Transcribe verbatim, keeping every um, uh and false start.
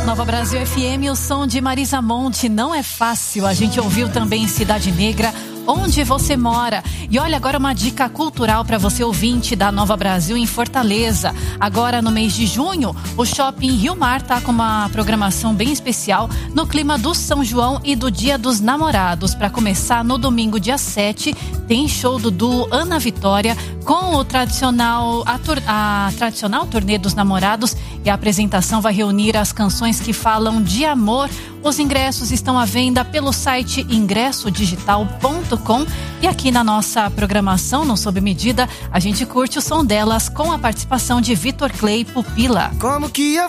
Nova Brasil F M, o som de Marisa Monte. Não é fácil. A gente ouviu também Cidade Negra, Onde Você Mora. E olha, agora uma dica cultural para você ouvinte da Nova Brasil em Fortaleza. Agora no mês de junho, o Shopping Rio Mar tá com uma programação bem especial no clima do São João e do Dia dos Namorados. Para começar, no domingo, dia sete, tem show do duo Ana Vitória com o tradicional, a, tur, a tradicional turnê dos namorados, e a apresentação vai reunir as canções que falam de amor. Os ingressos estão à venda pelo site ingresso digital ponto com, e aqui na nossa programação, no Sob Medida, a gente curte o som delas com a participação de Vitor Clay Pupila. Como que eu